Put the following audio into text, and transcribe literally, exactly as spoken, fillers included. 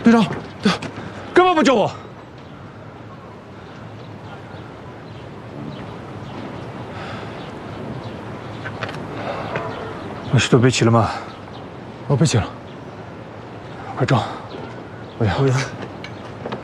队长，队，干嘛不救我？你石头背齐了吗？我背齐了。快装，欧阳，欧阳。